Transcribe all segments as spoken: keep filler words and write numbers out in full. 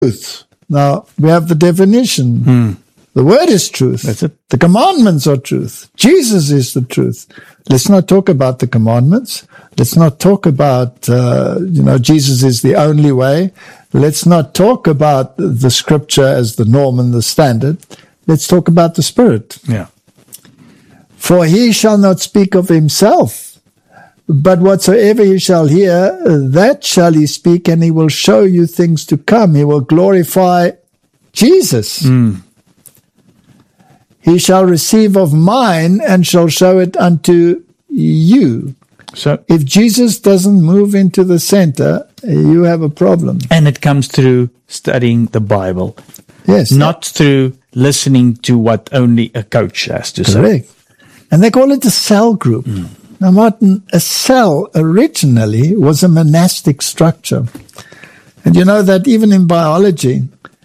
truth. Now, we have the definition. Mm. The word is truth. That's it. The commandments are truth. Jesus is the truth. Let's not talk about the commandments. Let's not talk about, uh, you know, Jesus is the only way. Let's not talk about the scripture as the norm and the standard. Let's talk about the Spirit. Yeah. For he shall not speak of himself, but whatsoever he shall hear, that shall he speak, and he will show you things to come. He will glorify Jesus. Mm. He shall receive of mine and shall show it unto you. So, if Jesus doesn't move into the center, you have a problem. And it comes through studying the Bible. Yes. Not through listening to what only a coach has to Correct. say. And they call it a cell group. Mm. Now, Martin, a cell originally was a monastic structure. And you know that even in biology,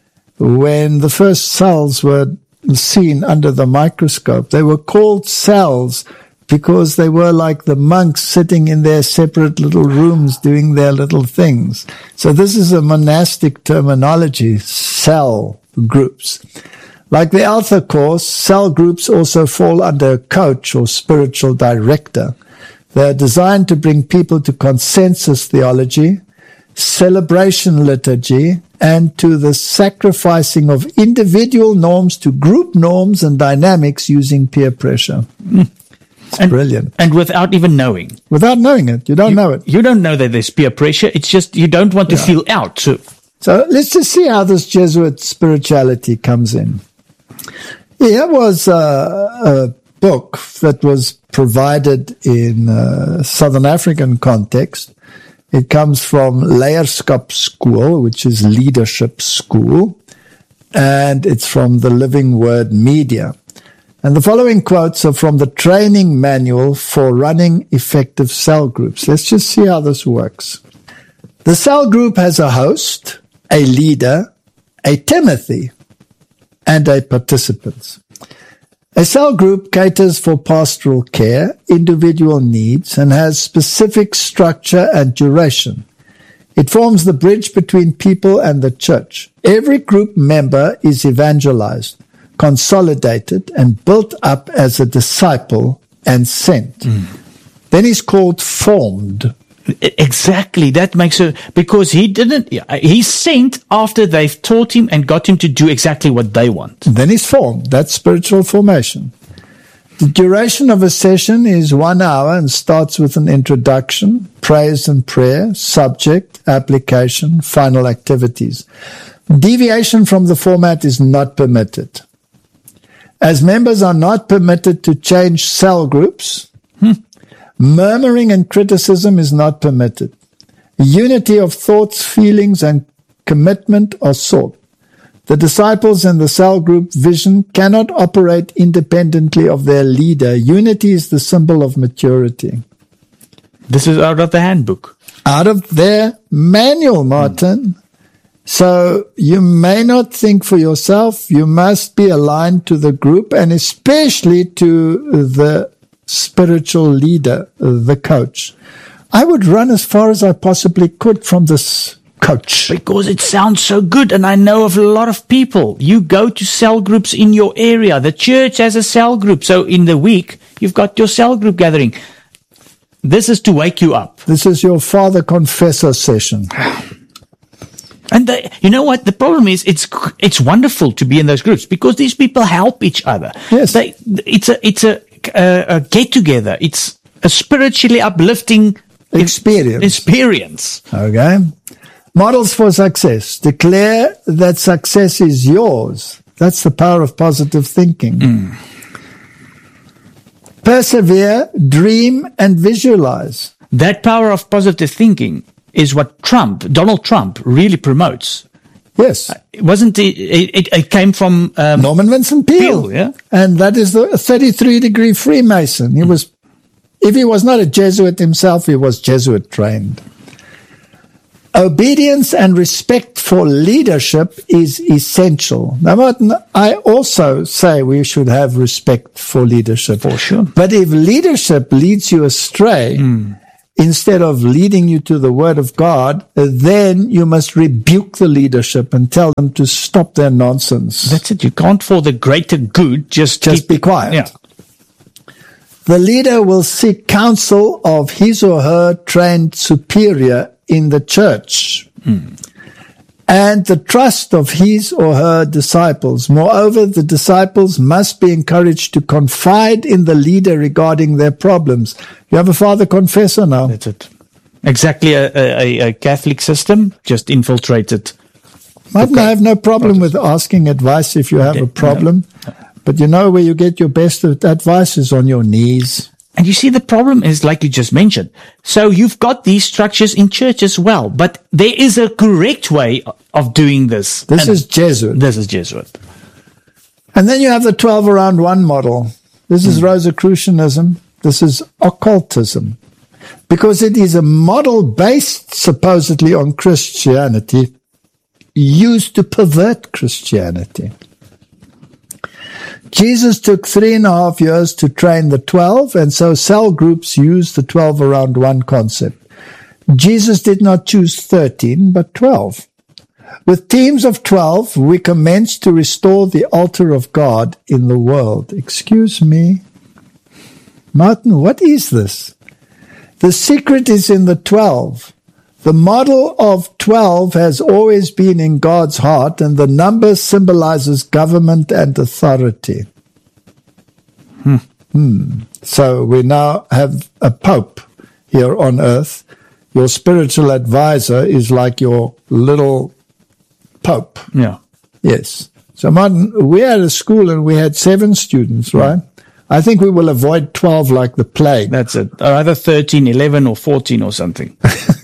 when the first cells were seen under the microscope, they were called cells because they were like the monks sitting in their separate little rooms doing their little things. So this is a monastic terminology, cell groups. Like the Alpha Course, cell groups also fall under a coach or spiritual director. They are designed to bring people to consensus theology, celebration liturgy, and to the sacrificing of individual norms to group norms and dynamics using peer pressure. Mm. It's and, brilliant. And without even knowing. Without knowing it. You don't you, know it. You don't know that there's peer pressure. It's just you don't want to yeah. feel out. So. so let's just see how this Jesuit spirituality comes in. Here was a, a book that was provided in a Southern African context. It comes from Leierskap School, which is leadership school, and it's from the Living Word Media. And the following quotes are from the training manual for running effective cell groups. Let's just see how this works. The cell group has a host, a leader, a Timothy, and a participant. A cell group caters for pastoral care, individual needs, and has specific structure and duration. It forms the bridge between people and the church. Every group member is evangelized, consolidated, and built up as a disciple and sent. Mm. Then he's called formed. Exactly. That makes it, because he didn't, he's sent after they've taught him and got him to do exactly what they want. Then he's formed. That's spiritual formation. The duration of a session is one hour and starts with an introduction, praise and prayer, subject, application, final activities. Deviation from the format is not permitted. As members are not permitted to change cell groups, hmm. murmuring and criticism is not permitted. Unity of thoughts, feelings, and commitment are sought. The disciples and the cell group vision cannot operate independently of their leader. Unity is the symbol of maturity. This is out of the handbook. Out of their manual, Martin. Mm. So you may not think for yourself. You must be aligned to the group and especially to the spiritual leader, the coach. I would run as far as I possibly could from this coach. Because it sounds so good, and I know of a lot of people. You go to cell groups in your area. The church has a cell group. So in the week, you've got your cell group gathering. This is to wake you up. This is your father confessor session. And they, you know what? The problem is, it's it's wonderful to be in those groups because these people help each other. Yes. They, it's a it's a, a, a get together. It's a spiritually uplifting experience. Experience. Okay. Models for success. Declare that success is yours. That's the power of positive thinking. Mm. Persevere, dream, and visualize. That power of positive thinking is what Trump, Donald Trump, really promotes. Yes. It wasn't it, it, it came from um, Norman Vincent Peale. Peale, yeah. And that is the thirty-three degree Freemason. He was, if he was not a Jesuit himself, he was Jesuit trained. Obedience and respect for leadership is essential. Now, Martin, I also say we should have respect for leadership. For sure. But if leadership leads you astray, mm. instead of leading you to the Word of God, then you must rebuke the leadership and tell them to stop their nonsense. That's it. You can't, for the greater good, just Just keep, be quiet. Yeah. The leader will seek counsel of his or her trained superior in the church Hmm. and the trust of his or her disciples. Moreover, the disciples must be encouraged to confide in the leader regarding their problems. You have a father confessor now. That's it. Exactly a, a, a Catholic system, just infiltrated. Martin, I have no problem with asking advice if you have a problem. But you know where you get your best advice is on your knees. And you see, the problem is, like you just mentioned. So you've got these structures in church as well, but there is a correct way of doing this. This And is Jesuit. This is Jesuit. And then you have the twelve around one model. This is Rosicrucianism. This is occultism. Because it is a model based supposedly on Christianity, used to pervert Christianity. Jesus took three and a half years to train the twelve, and so cell groups use the twelve around one concept. Jesus did not choose thirteen, but twelve. With teams of twelve, we commenced to restore the altar of God in the world. Excuse me. Martin, what is this? The secret is in the twelve. The model of twelve has always been in God's heart, and the number symbolizes government and authority. Hmm. Hmm. So we now have a pope here on earth. Your spiritual advisor is like your little pope. Yeah. Yes. So Martin, we had a school and we had seven students, right? I think we will avoid twelve like the plague. That's it. Or either thirteen, eleven, or fourteen or something.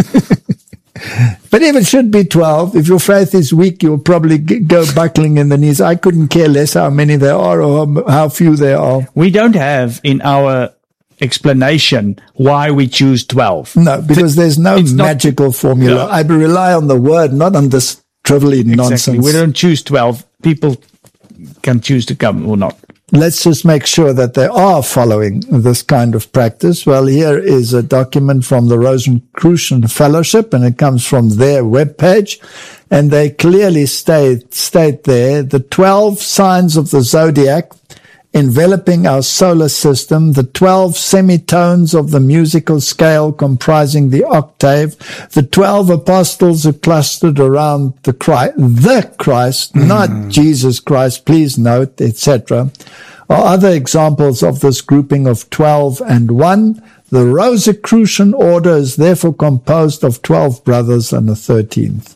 But if it should be twelve, if your faith is weak, you'll probably g- go buckling in the knees. I couldn't care less how many there are or how, how few there are. We don't have in our explanation why we choose twelve. No, because there's no It's not- magical formula. No. I rely on the word, not on this trivially nonsense. Exactly. We don't choose twelve. People can choose to come or not. Let's just make sure that they are following this kind of practice. Well, here is a document from the Rosicrucian Fellowship, and it comes from their webpage. And they clearly state, state there the twelve signs of the zodiac enveloping our solar system, the twelve semitones of the musical scale comprising the octave, the twelve apostles who clustered around the Christ, the Christ, mm. not Jesus Christ, please note, et cetera, are other examples of this grouping of twelve and one. The Rosicrucian order is therefore composed of twelve brothers and a thirteenth.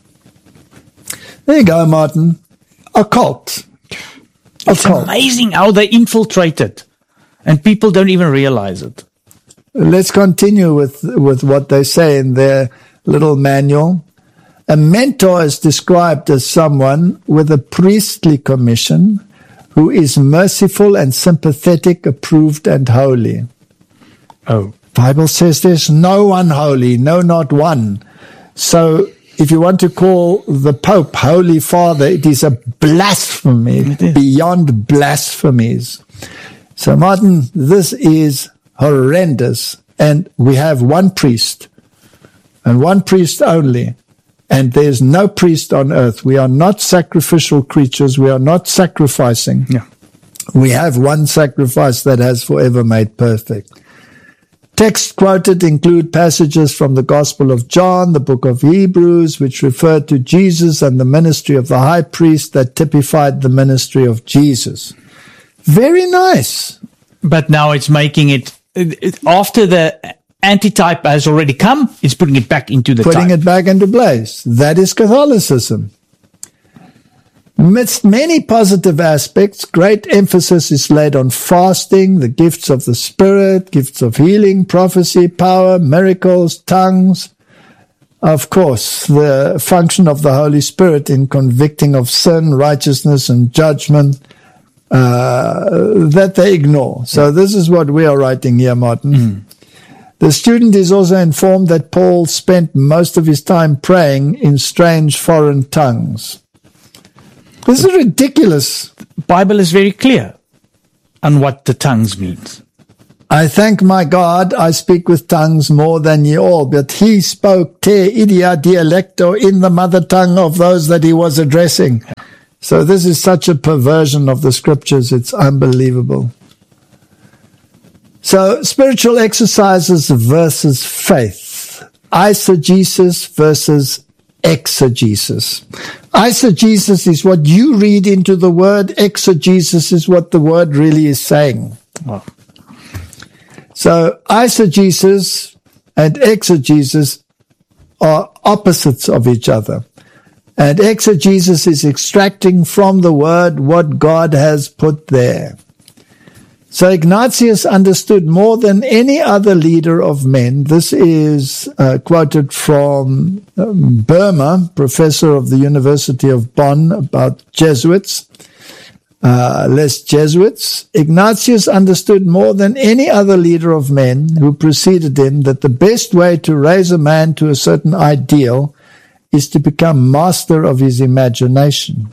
There you go, Martin. Occult. It's amazing how they infiltrate it, and people don't even realize it. Let's continue with, with what they say in their little manual. A mentor is described as someone with a priestly commission who is merciful and sympathetic, approved and holy. Oh. Bible says there's no one holy, no, not one. So if you want to call the Pope Holy Father, it is a blasphemy is. beyond blasphemies. So, Martin, this is horrendous. And we have one priest, and one priest only. And there's no priest on earth. We are not sacrificial creatures. We are not sacrificing. Yeah. We have one sacrifice that has forever made perfect. Texts quoted include passages from the Gospel of John, the book of Hebrews, which refer to Jesus and the ministry of the high priest that typified the ministry of Jesus. Very nice. But now it's making it, it after the antitype has already come, it's putting it back into the Putting type. it back into place. That is Catholicism. Amidst many positive aspects, great emphasis is laid on fasting, the gifts of the Spirit, gifts of healing, prophecy, power, miracles, tongues. Of course, the function of the Holy Spirit in convicting of sin, righteousness, and judgment uh, that they ignore. So this is what we are writing here, Martin. Mm. The student is also informed that Paul spent most of his time praying in strange foreign tongues. This is ridiculous. The Bible is very clear on what the tongues means. I thank my God, I speak with tongues more than ye all, but he spoke te idia dialecto in the mother tongue of those that he was addressing. So this is such a perversion of the scriptures, it's unbelievable. So spiritual exercises versus faith. Eisegesis versus exegesis. Eisegesis is what you read into the word. Exegesis is what the word really is saying. Oh. So eisegesis and exegesis are opposites of each other. And exegesis is extracting from the word what God has put there. So Ignatius understood more than any other leader of men. This is uh, quoted from um, Burma, professor of the University of Bonn, about Jesuits, uh, les Jesuits. Ignatius understood more than any other leader of men who preceded him that the best way to raise a man to a certain ideal is to become master of his imagination.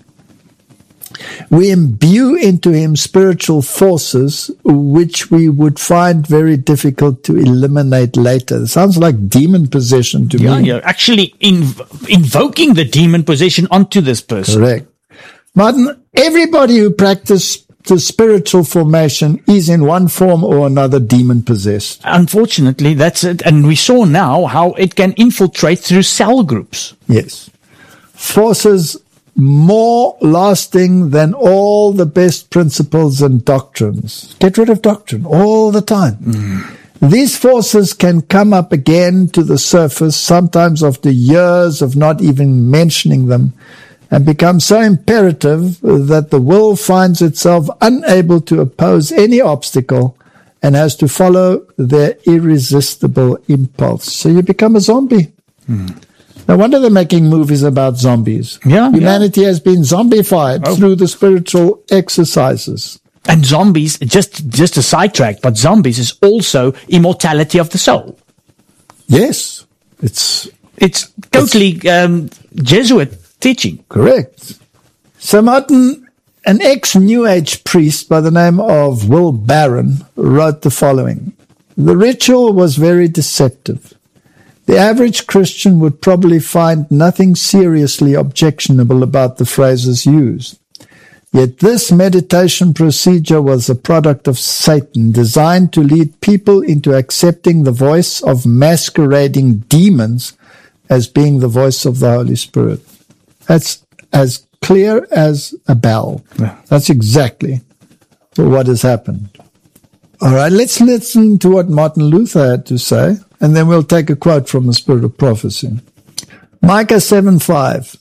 We imbue into him spiritual forces which we would find very difficult to eliminate later. It sounds like demon possession to Yeah, me. you're actually inv- invoking the demon possession onto this person. Correct. Martin, everybody who practices the spiritual formation is in one form or another demon possessed. Unfortunately, that's it. And we saw now how it can infiltrate through cell groups. Yes. Forces more lasting than all the best principles and doctrines. Get rid of doctrine all the time. Mm. These forces can come up again to the surface, sometimes after years of not even mentioning them, and become so imperative that the will finds itself unable to oppose any obstacle and has to follow their irresistible impulse. So you become a zombie. Mm. No wonder they're making movies about zombies. Yeah, Humanity yeah. has been zombified oh. through the spiritual exercises. And zombies, just, just a sidetrack, but zombies is also immortality of the soul. Yes. It's It's totally it's, um, Jesuit teaching. Correct. So Martin, an ex-New Age priest by the name of Will Barron wrote the following. The ritual was very deceptive. The average Christian would probably find nothing seriously objectionable about the phrases used. Yet this meditation procedure was a product of Satan, designed to lead people into accepting the voice of masquerading demons as being the voice of the Holy Spirit. That's as clear as a bell. Yeah. That's exactly what has happened. All right, let's listen to what Martin Luther had to say, and then we'll take a quote from the Spirit of Prophecy. Micah seven five.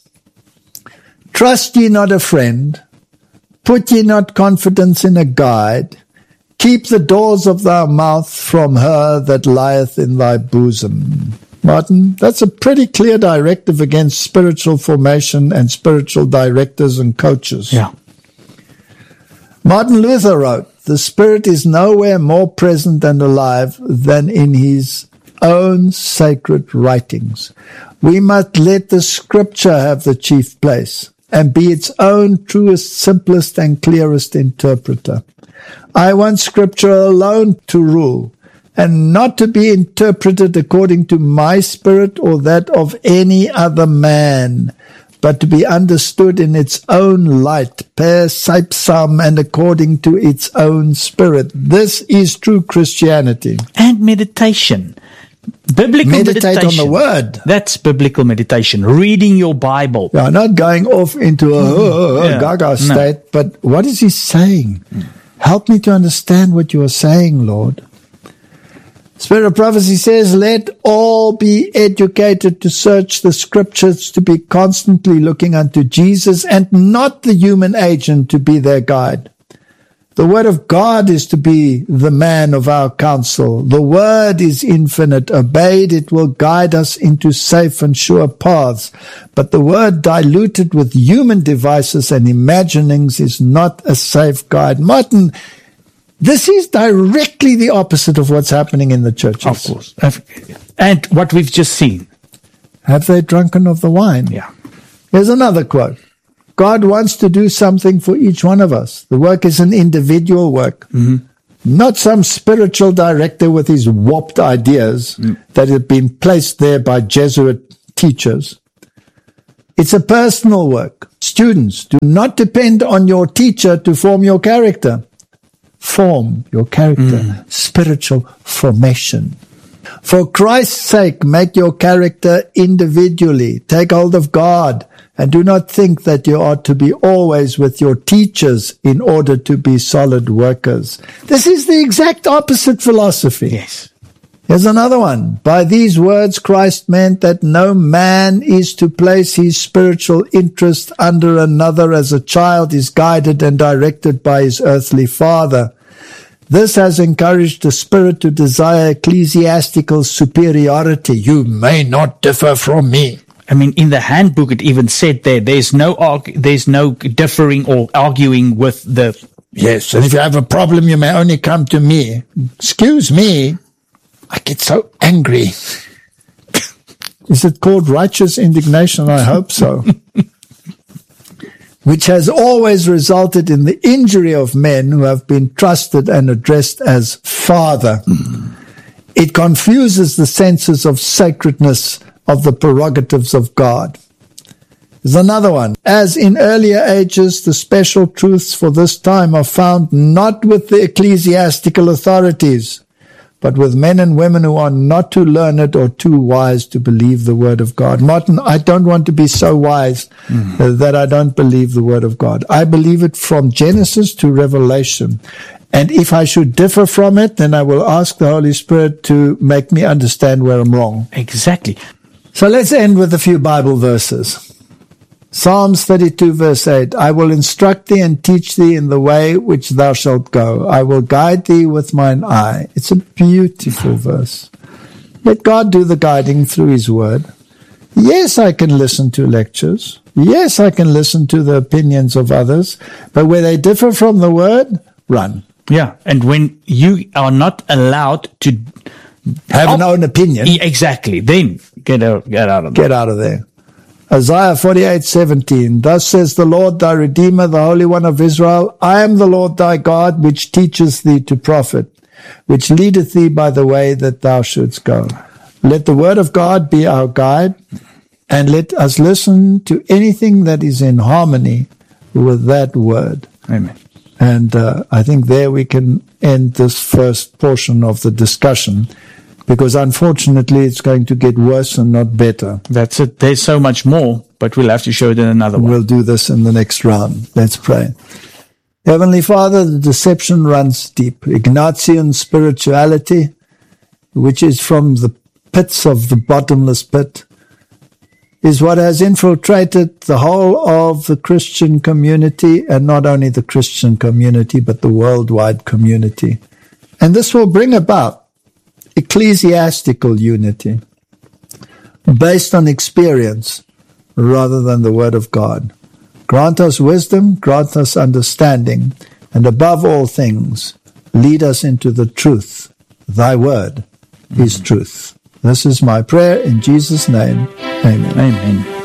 Trust ye not a friend, put ye not confidence in a guide, keep the doors of thy mouth from her that lieth in thy bosom. Martin, that's a pretty clear directive against spiritual formation and spiritual directors and coaches. Yeah. Martin Luther wrote, the Spirit is nowhere more present and alive than in his own sacred writings. We must let the Scripture have the chief place and be its own truest, simplest, and clearest interpreter. I want Scripture alone to rule, and not to be interpreted according to my spirit or that of any other man, but to be understood in its own light, per sapsam, and according to its own spirit. This is true Christianity. And meditation. Biblical Meditate meditation. on the Word. That's biblical meditation. Reading your Bible. Yeah, not going off into a uh, yeah. gaga state, no. But what is he saying? Mm. Help me to understand what you are saying, Lord. Spirit of Prophecy says, let all be educated to search the Scriptures, to be constantly looking unto Jesus and not the human agent to be their guide. The Word of God is to be the man of our counsel. The Word is infinite. Obeyed, it will guide us into safe and sure paths. But the Word diluted with human devices and imaginings is not a safe guide. Martin, this is directly the opposite of what's happening in the churches. Of course. And what we've just seen. Have they drunken of the wine? Yeah. Here's another quote. God wants to do something for each one of us. The work is an individual work. Mm-hmm. not some spiritual director with his warped ideas mm. that have been placed there by Jesuit teachers. It's a personal work. Students, do not depend on your teacher to form your character. Form your character. Mm. Spiritual formation. For Christ's sake, make your character individually. Take hold of God, and do not think that you ought to be always with your teachers in order to be solid workers. This is the exact opposite philosophy. Yes. Here's another one. By these words, Christ meant that no man is to place his spiritual interest under another as a child is guided and directed by his earthly father. This has encouraged the spirit to desire ecclesiastical superiority. You may not differ from me. I mean, in the handbook, it even said there, there's no arg- there's no differing or arguing with the... Yes, and if you have a problem, you may only come to me. Excuse me, I get so angry. Is it called righteous indignation? I hope so. Which has always resulted in the injury of men who have been trusted and addressed as Father. Mm. It confuses the senses of sacredness of the prerogatives of God. There's another one. As in earlier ages, the special truths for this time are found not with the ecclesiastical authorities, but with men and women who are not too learned or too wise to believe the word of God. Martin, I don't want to be so wise mm. uh, that I don't believe the word of God. I believe it from Genesis to Revelation. And if I should differ from it, then I will ask the Holy Spirit to make me understand where I'm wrong. Exactly. So let's end with a few Bible verses. Psalms thirty-two verse eight, I will instruct thee and teach thee in the way which thou shalt go. I will guide thee with mine eye. It's a beautiful verse. Let God do the guiding through his word. Yes, I can listen to lectures. Yes, I can listen to the opinions of others. But where they differ from the word, run. Yeah, and when you are not allowed to have an own opinion. Exactly. Then get out, get out of there. Get out of there. Isaiah forty-eight seventeen, thus says the Lord thy Redeemer, the Holy One of Israel, I am the Lord thy God, which teacheth thee to profit, which leadeth thee by the way that thou shouldst go. Let the word of God be our guide, and let us listen to anything that is in harmony with that word. Amen. And uh, I think there we can end this first portion of the discussion, because unfortunately it's going to get worse and not better. That's it. There's so much more, but we'll have to show it in another one. We'll do this in the next round. Let's pray. Heavenly Father, the deception runs deep. Ignatian spirituality, which is from the pits of the bottomless pit, is what has infiltrated the whole of the Christian community, and not only the Christian community, but the worldwide community. And this will bring about ecclesiastical unity based on experience rather than the word of God. Grant us wisdom, grant us understanding, and above all things, lead us into the truth. Thy word mm-hmm. is truth. This is my prayer in Jesus' name. Amen. Amen.